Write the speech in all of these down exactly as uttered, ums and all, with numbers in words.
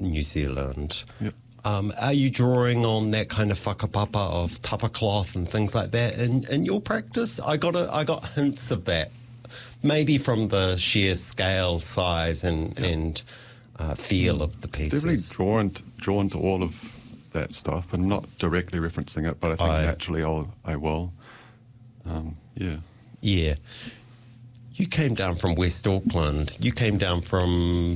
New Zealand. Yep. Um, are you drawing on that kind of whakapapa of tapa cloth and things like that in, in your practice? I got a, I got hints of that, maybe from the sheer scale, size, and yep. and uh, feel of the pieces. Definitely drawn to, drawn to all of that stuff, and not directly referencing it, but I think I, naturally I'll, I will. Um, yeah. Yeah. You came down from West Auckland. You came down from...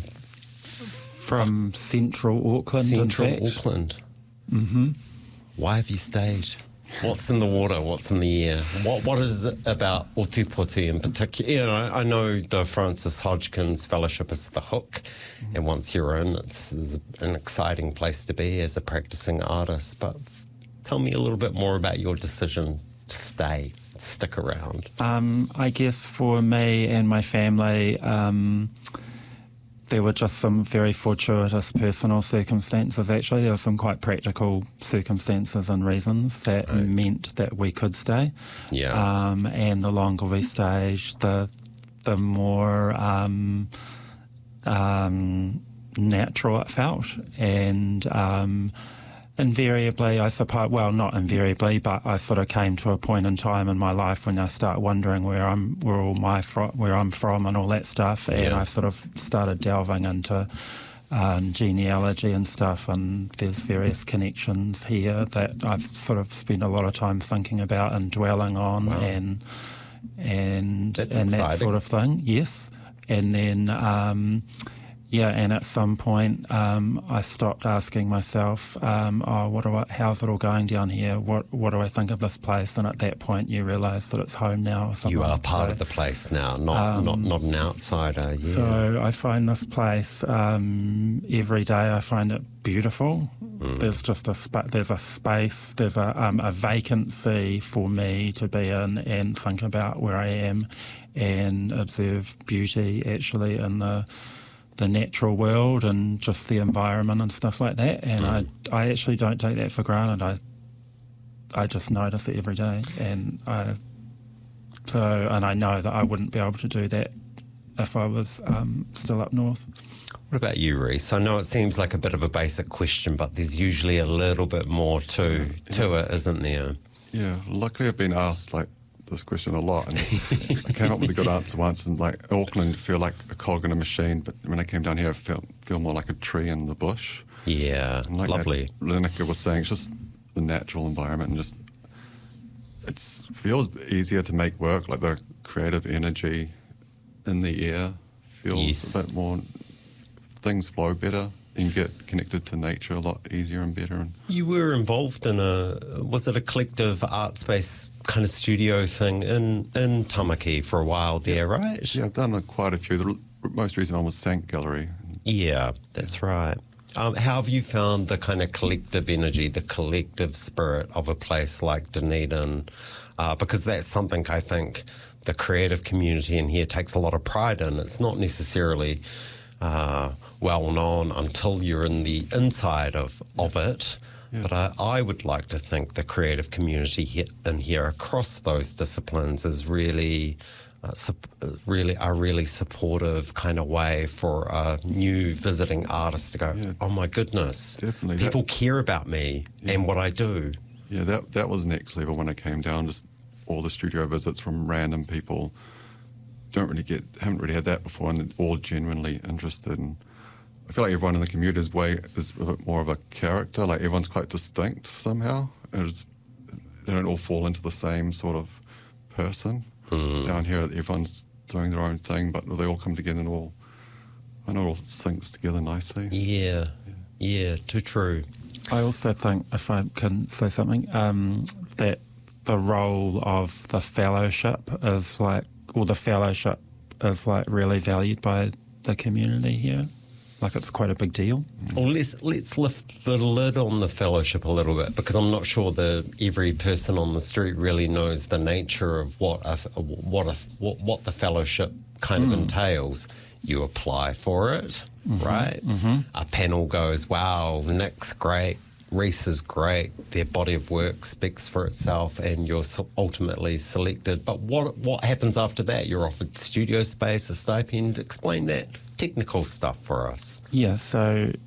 From Central Auckland, Central in fact. Auckland. Mm-hmm. Why have you stayed? What's in the water? What's in the air? What What is it about Ōtepoti in particular? You know, I know the Francis Hodgkins Fellowship is the hook, mm-hmm. and once you're in, it's, it's an exciting place to be as a practicing artist. But tell me a little bit more about your decision to stay, stick around. Um, I guess for me and my family, um, there were just some very fortuitous personal circumstances, actually. There were some quite practical circumstances and reasons that right. meant that we could stay. Yeah. Um, and the longer we stayed, the the more um, um, natural it felt. And um, invariably, I suppose, well, not invariably, but I sort of came to a point in time in my life when I start wondering where I'm, where all my fro- where I'm from and all that stuff, and yeah. I sort of started delving into um, genealogy and stuff, and there's various connections here that I've sort of spent a lot of time thinking about and dwelling on, wow. and and That's and exciting. that sort of thing. Yes, and then. Um, Yeah, and at some point um, I stopped asking myself, um, oh, what do I, how's it all going down here? What what do I think of this place? And at that point you realise that it's home now or something. You are part so, of the place now, not um, not, not an outsider. Yeah. So I find this place, um, every day I find it beautiful. Mm. There's just a spa- there's a space, there's a, um, a vacancy for me to be in and think about where I am and observe beauty actually in the the natural world and just the environment and stuff like that, and mm. I I actually don't take that for granted. I I just notice it every day, and I so and I know that I wouldn't be able to do that if I was um, still up north. What about you, Rhys? I know it seems like a bit of a basic question, but there's usually a little bit more to yeah. to it, isn't there? Yeah, luckily I've been asked like this question a lot, and I came up with a good answer once. And like Auckland, feel like a cog in a machine, but when I came down here, I felt feel more like a tree in the bush. Yeah, and like lovely. Lenica was saying, it's just the natural environment, and just it feels easier to make work. Like the creative energy in the air feels yes. a bit more. Things flow better. And get connected to nature a lot easier and better. And you were involved in a, was it a collective art space kind of studio thing in, in Tamaki for a while there, yeah. right? Yeah, I've done a, quite a few. The most recent one was Sank Gallery. Yeah, that's right. Um, how have you found the kind of collective energy, the collective spirit of a place like Dunedin? Uh, because that's something I think the creative community in here takes a lot of pride in. It's not necessarily... Uh, well known until you're in the inside of, yeah. of it. Yeah. But I, I would like to think the creative community here, in here across those disciplines is really, uh, sup- really a really supportive kind of way for a new visiting artist to go, yeah. oh my goodness, definitely. people that, care about me yeah. and what I do. Yeah, that that was next level when I came down, just all the studio visits from random people. Don't really get, haven't really had that before, and all genuinely interested. And I feel like everyone in the community is way is a bit more of a character. Like everyone's quite distinct somehow. It's, they don't all fall into the same sort of person. Mm. Down here, everyone's doing their own thing, but they all come together and all, I know, all syncs together nicely. Yeah, yeah, yeah, too true. I also think, if I can say something, um, that the role of the fellowship is like, or the fellowship is like really valued by the community here. Like it's quite a big deal. Well, let's let's lift the lid on the fellowship a little bit, because I'm not sure that every person on the street really knows the nature of what a, what a, what, what the fellowship kind mm. of entails. You apply for it, mm-hmm. right? Mm-hmm. A panel goes, wow, Nick's great, Rhys is great, their body of work speaks for itself, and you're ultimately selected. But what what happens after that? You're offered studio space, a stipend. Explain that technical stuff for us. Yeah, so